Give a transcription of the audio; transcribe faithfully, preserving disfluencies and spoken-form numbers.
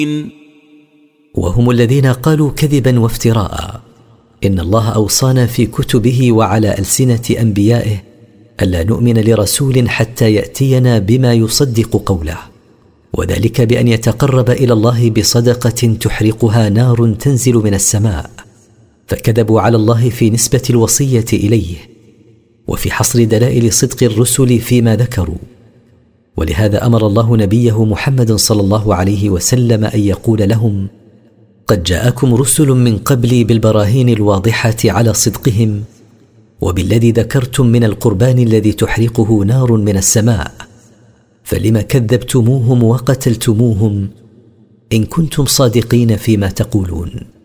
وهم الذين قالوا كذبا وافتراء. إن الله أوصانا في كتبه وعلى ألسنة أنبيائه ألا نؤمن لرسول حتى يأتينا بما يصدق قوله، وذلك بأن يتقرب إلى الله بصدقة تحرقها نار تنزل من السماء، فكذبوا على الله في نسبة الوصية إليه وفي حصر دلائل صدق الرسل فيما ذكروا. ولهذا أمر الله نبيه محمد صلى الله عليه وسلم أن يقول لهم: قد جاءكم رسل من قبلي بالبراهين الواضحة على صدقهم وبالذي ذكرتم من القربان الذي تحرقه نار من السماء، فلم كذبتموهم وقتلتموهم إن كنتم صادقين فيما تقولون.